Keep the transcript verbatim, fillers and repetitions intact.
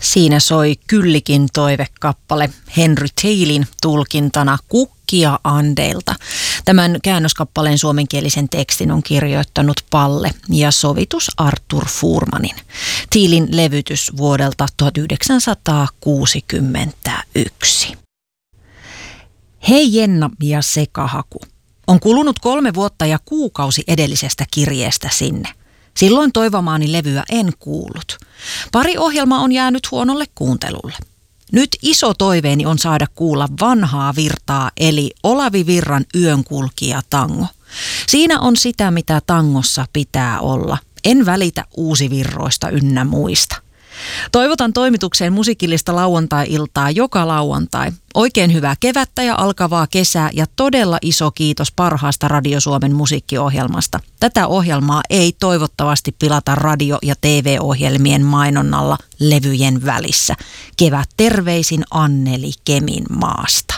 Siinä soi Kyllikin toivekappale Henry Theilin tulkintana Kukkia Andeilta. Tämän käännöskappaleen suomenkielisen tekstin on kirjoittanut Palle ja sovitus Artur Fuhrmanin. Theilin levytys vuodelta tuhatyhdeksänsataakuusikymmentäyksi. Hei Jenna ja Sekahaku. On kulunut kolme vuotta ja kuukausi edellisestä kirjeestä sinne. Silloin toivomaani levyä en kuullut. Pari ohjelmaa on jäänyt huonolle kuuntelulle. Nyt iso toiveeni on saada kuulla vanhaa virtaa eli Olavi Virran Yönkulkija tango. Siinä on sitä, mitä tangossa pitää olla. En välitä uusivirroista ynnä muista. Toivotan toimitukseen musiikillista lauantai-iltaa joka lauantai. Oikein hyvää kevättä ja alkavaa kesää ja todella iso kiitos parhaasta Radio Suomen musiikkiohjelmasta. Tätä ohjelmaa ei toivottavasti pilata radio- ja T V-ohjelmien mainonnalla levyjen välissä. Kevät terveisin Anneli Kemin maasta.